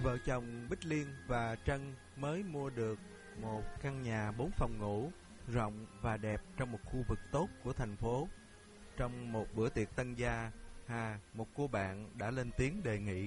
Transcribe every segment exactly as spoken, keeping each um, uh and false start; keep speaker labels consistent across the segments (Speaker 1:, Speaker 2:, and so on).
Speaker 1: Vợ chồng Bích Liên và Trân mới mua được một căn nhà bốn phòng ngủ, rộng và đẹp trong một khu vực tốt của thành phố. Trong một bữa tiệc tân gia, Hà, một cô bạn đã lên tiếng đề nghị.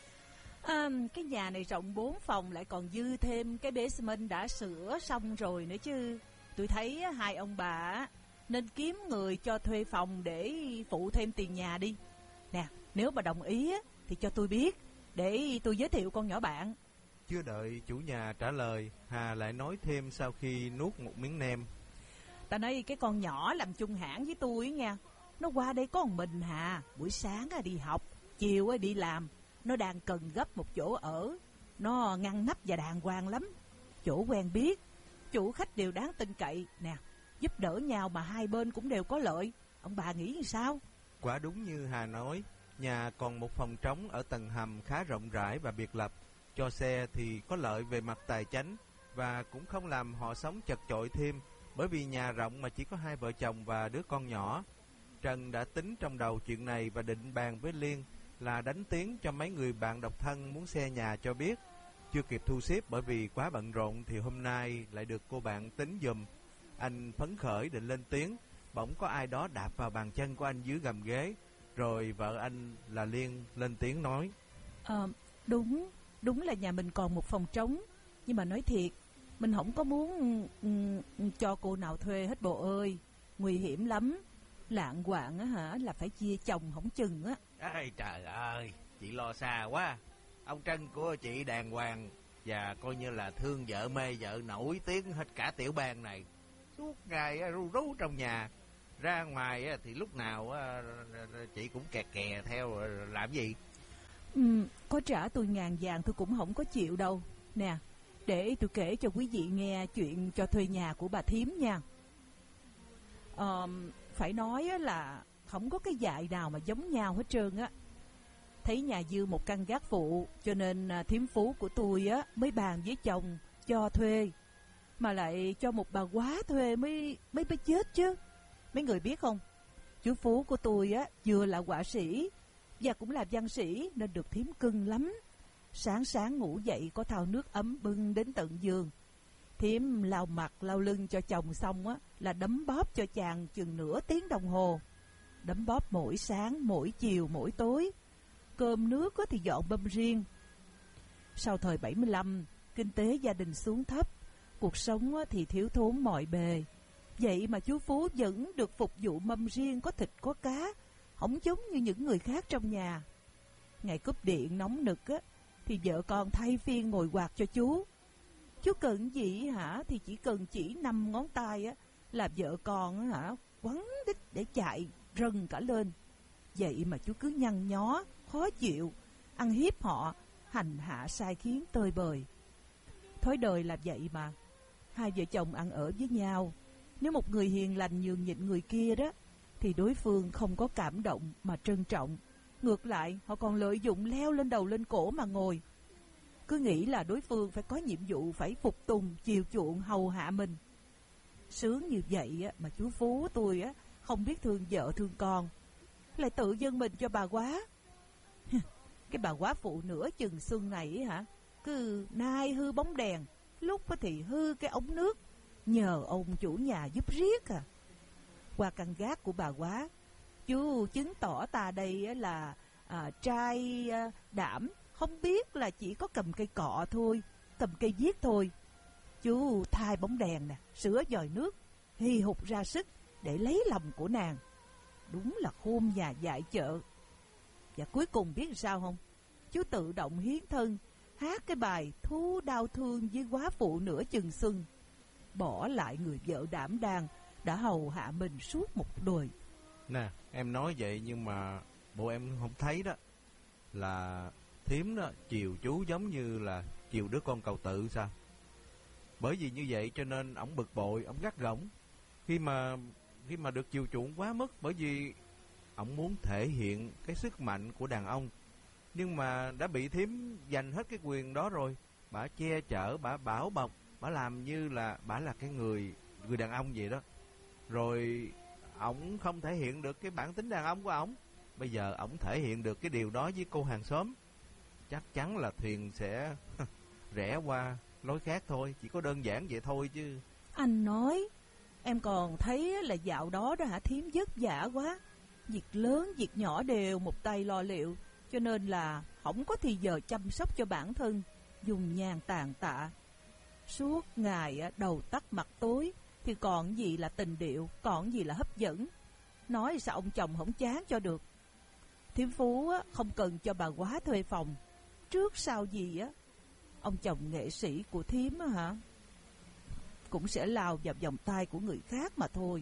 Speaker 2: À, cái nhà này rộng bốn phòng lại còn dư thêm cái basement đã sửa xong rồi nữa chứ. Tôi thấy hai ông bà nên kiếm người cho thuê phòng để phụ thêm tiền nhà đi. Nè, nếu bà đồng ý thì cho tôi biết, để tôi giới thiệu con nhỏ bạn.
Speaker 1: Chưa đợi chủ nhà trả lời, Hà lại nói thêm sau khi nuốt một miếng nem.
Speaker 2: Ta nói cái con nhỏ làm chung hãng với tôi nha. Nó qua đây có một mình Hà. Buổi sáng đi học, chiều đi làm. Nó đang cần gấp một chỗ ở. Nó ngăn nắp và đàng hoàng lắm. Chỗ quen biết, chủ khách đều đáng tin cậy. Nè, giúp đỡ nhau mà hai bên cũng đều có lợi. Ông bà nghĩ sao?
Speaker 1: Quả đúng như Hà nói, nhà còn một phòng trống ở tầng hầm khá rộng rãi và biệt lập. Cho xe thì có lợi về mặt tài chánh, và cũng không làm họ sống chật chội thêm, bởi vì nhà rộng mà chỉ có hai vợ chồng và đứa con nhỏ. Trần đã tính trong đầu chuyện này và định bàn với Liên là đánh tiếng cho mấy người bạn độc thân muốn xe nhà cho biết. Chưa kịp thu xếp bởi vì quá bận rộn thì hôm nay lại được cô bạn tính giùm. Anh phấn khởi định lên tiếng, bỗng có ai đó đạp vào bàn chân của anh dưới gầm ghế. Rồi vợ anh là Liên lên tiếng nói.
Speaker 2: Ờ, đúng, đúng là nhà mình còn một phòng trống. Nhưng mà nói thiệt, mình không có muốn um, cho cô nào thuê hết bộ ơi. Nguy hiểm lắm. Lạng quạng á hả là phải chia chồng không chừng á.
Speaker 3: Ây trời ơi, chị lo xa quá. Ông Trân của chị đàng hoàng và coi như là thương vợ mê vợ nổi tiếng hết cả tiểu bang này. Suốt ngày ru rú trong nhà, ra ngoài thì lúc nào chị cũng kè kè theo làm gì.
Speaker 2: Ừ, có trả tôi ngàn vàng tôi cũng không có chịu đâu. Nè, để tôi kể cho quý vị nghe chuyện cho thuê nhà của bà thím nha. Ờ, phải nói là không có cái dại nào mà giống nhau hết trơn á. Thấy nhà dư một căn gác phụ, cho nên thím phú của tôi á mới bàn với chồng cho thuê. Mà lại cho một bà quá thuê mới mới mới chết chứ. Mấy người biết không, chú Phú của tôi á vừa là họa sĩ và cũng là văn sĩ nên được thím cưng lắm. Sáng sáng ngủ dậy có thau nước ấm bưng đến tận giường. Thím lau mặt lau lưng cho chồng xong á là đấm bóp cho chàng chừng nửa tiếng đồng hồ. Đấm bóp mỗi sáng, mỗi chiều, mỗi tối. Cơm nước á thì dọn mâm riêng. Sau thời bảy mươi lăm, kinh tế gia đình xuống thấp, cuộc sống á thì thiếu thốn mọi bề. Vậy mà chú Phú vẫn được phục vụ mâm riêng có thịt có cá, không giống như những người khác trong nhà. Ngày cúp điện nóng nực á thì vợ con thay phiên ngồi quạt cho chú. Chú cần gì hả thì chỉ cần chỉ năm ngón tay á là vợ con hả quấn đít để chạy rần cả lên. Vậy mà chú cứ nhăn nhó, khó chịu, ăn hiếp họ, hành hạ sai khiến tơi bời. Thói đời là vậy mà. Hai vợ chồng ăn ở với nhau, nếu một người hiền lành nhường nhịn người kia đó thì đối phương không có cảm động mà trân trọng. Ngược lại họ còn lợi dụng leo lên đầu lên cổ mà ngồi. Cứ nghĩ là đối phương phải có nhiệm vụ phải phục tùng, chiều chuộng, hầu hạ mình. Sướng như vậy á, mà chú Phú tôi á không biết thương vợ thương con, lại tự dâng mình cho bà quá. Cái bà quá phụ nửa chừng xuân này hả, cứ nay hư bóng đèn, lúc thì hư cái ống nước, nhờ ông chủ nhà giúp riết à. Qua căn gác của bà quá, chú chứng tỏ ta đây là à, trai à, đảm, không biết là chỉ có cầm cây cọ thôi, cầm cây viết thôi. Chú thay bóng đèn nè, sửa dòi nước, hì hục ra sức để lấy lòng của nàng. Đúng là khôn nhà dại chợ. Và cuối cùng biết sao không? Chú tự động hiến thân, hát cái bài Thu đau thương với quá phụ nửa chừng xuân, bỏ lại người vợ đảm đang đã hầu hạ mình suốt một đời.
Speaker 1: Nè, em nói vậy nhưng mà bộ em không thấy đó là thím đó chiều chú giống như là chiều đứa con cầu tự sao? Bởi vì như vậy cho nên ổng bực bội, ổng gắt gỏng khi mà khi mà được chiều chuộng quá mức, bởi vì ổng muốn thể hiện cái sức mạnh của đàn ông, nhưng mà đã bị thím giành hết cái quyền đó rồi. Bả che chở, bả bảo bọc, bả làm như là bả là cái người người đàn ông vậy đó. Rồi ổng không thể hiện được cái bản tính đàn ông của ổng. Bây giờ ổng thể hiện được cái điều đó với cô hàng xóm. chắc chắn là thuyền sẽ rẽ qua lối khác thôi. Chỉ có đơn giản vậy thôi chứ.
Speaker 2: Anh nói, em còn thấy là dạo đó đó hả thím vất vả quá. Việc lớn, việc nhỏ đều một tay lo liệu, cho nên là không có thì giờ chăm sóc cho bản thân, dùng nhàn tàn tạ. Suốt ngày đầu tắt mặt tối, thì còn gì là tình điệu, còn gì là hấp dẫn. Nói sao ông chồng không chán cho được. Thím Phú không cần cho bà quá thuê phòng. Trước sau gì á, ông chồng nghệ sĩ của thím á hả, cũng sẽ lao vào vòng tay của người khác mà thôi.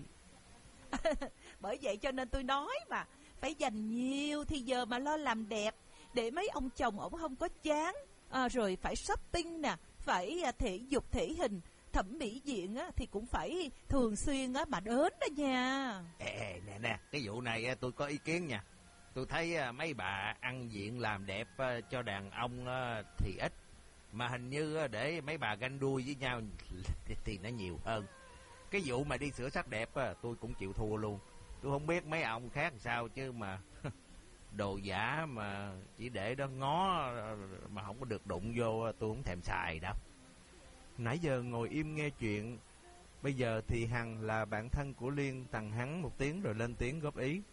Speaker 2: Bởi vậy cho nên tôi nói mà, phải dành nhiều thì giờ mà lo làm đẹp, để mấy ông chồng ổng không có chán. À, rồi phải shopping nè, phải thể dục thể hình, thẩm mỹ viện á, thì cũng phải thường xuyên á mà đến đó nha.
Speaker 3: Ê, nè nè, cái vụ này tôi có ý kiến nha. Tôi thấy mấy bà ăn diện làm đẹp cho đàn ông thì ít, mà hình như để mấy bà ganh đua với nhau thì, thì nó nhiều hơn. Cái vụ mà đi sửa sắc đẹp tôi cũng chịu thua luôn. Tôi không biết mấy ông khác làm sao chứ mà đồ giả mà chỉ để đó ngó mà không có được đụng vô, tôi không thèm xài đâu.
Speaker 1: Nãy giờ ngồi im nghe chuyện, bây giờ thì Hằng là bạn thân của Liên tằng hắn một tiếng rồi lên tiếng góp ý.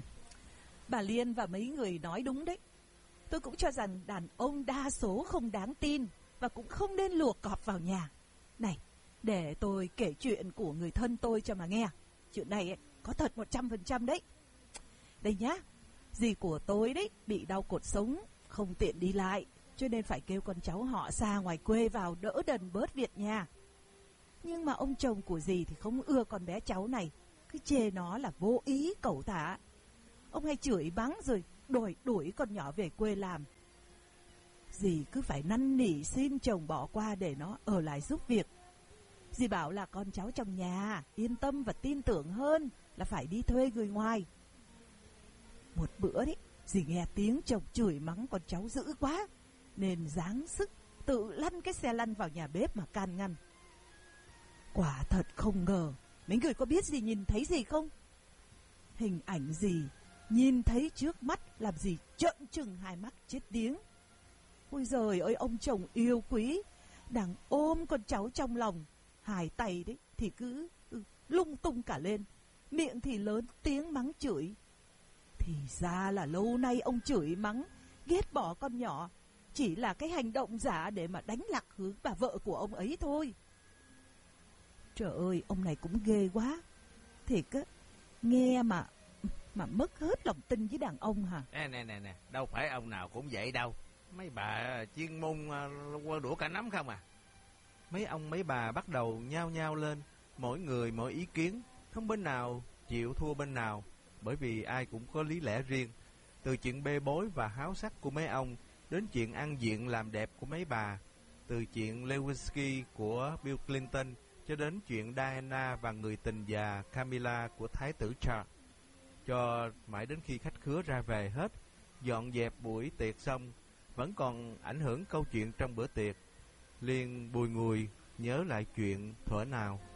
Speaker 2: Bà Liên và mấy người nói đúng đấy. Tôi cũng cho rằng đàn ông đa số không đáng tin, và cũng không nên luộc cọp vào nhà. Này, để tôi kể chuyện của người thân tôi cho mà nghe. Chuyện này ấy, có thật một trăm phần trăm đấy. Đây nhá, dì của tôi đấy bị đau cột sống, không tiện đi lại, cho nên phải kêu con cháu họ xa ngoài quê vào đỡ đần bớt việc nhà. Nhưng mà ông chồng của dì thì không ưa con bé cháu này, cứ chê nó là vô ý cẩu thả. Ông hay chửi báng rồi đuổi đuổi con nhỏ về quê làm. Dì cứ phải năn nỉ xin chồng bỏ qua để nó ở lại giúp việc. Dì bảo là con cháu trong nhà yên tâm và tin tưởng hơn là phải đi thuê người ngoài. Một bữa đấy, dì nghe tiếng chồng chửi mắng con cháu dữ quá, nên giáng sức tự lăn cái xe lăn vào nhà bếp mà can ngăn. Quả thật không ngờ, mấy người có biết dì nhìn thấy gì không? Hình ảnh dì nhìn thấy trước mắt làm dì trợn trừng hai mắt chết điếng. Ôi giời ơi, ông chồng yêu quý đang ôm con cháu trong lòng, hai tay đấy thì cứ lung tung cả lên, miệng thì lớn tiếng mắng chửi. Thì ra là lâu nay ông chửi mắng ghét bỏ con nhỏ chỉ là cái hành động giả để mà đánh lạc hướng bà vợ của ông ấy thôi. Trời ơi, ông này cũng ghê quá. Thiệt á, nghe mà mà mất hết lòng tin với đàn ông hả?
Speaker 3: Nè nè nè nè, đâu phải ông nào cũng vậy đâu. Mấy bà chuyên môn quơ đũa cả nắm không à.
Speaker 1: Mấy ông mấy bà bắt đầu nhao nhao lên, mỗi người mỗi ý kiến, không bên nào chịu thua bên nào, bởi vì ai cũng có lý lẽ riêng. Từ chuyện bê bối và háo sắc của mấy ông đến chuyện ăn diện làm đẹp của mấy bà, từ chuyện Lewinsky của Bill Clinton cho đến chuyện Diana và người tình già Camilla của Thái tử Charles. Cho mãi đến khi khách khứa ra về hết, dọn dẹp buổi tiệc xong, vẫn còn ảnh hưởng câu chuyện trong bữa tiệc. Liên bùi ngùi nhớ lại chuyện thuở nào